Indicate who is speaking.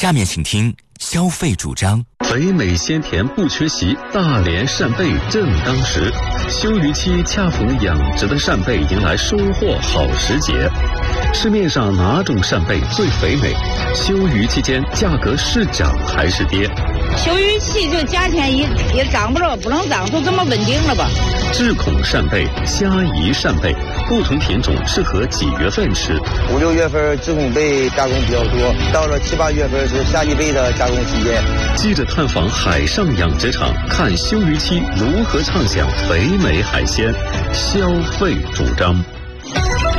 Speaker 1: 下面请听消费主张。
Speaker 2: 肥美鲜甜不缺席，大连扇贝正当时。休渔期恰逢养殖的扇贝迎来收获好时节。市面上哪种扇贝最肥美？休渔期间价格是涨还是跌？
Speaker 3: 休渔期就价钱也涨不着，不能涨，就这么稳定了吧？
Speaker 2: 智孔扇贝、虾夷扇贝，不同品种适合几月份吃
Speaker 4: ？5、6月份智孔贝加工比较多，到了7、8月份是虾夷贝的加工期间。
Speaker 2: 记者探访海上养殖场，看休渔期如何畅享肥美海鲜，消费主张。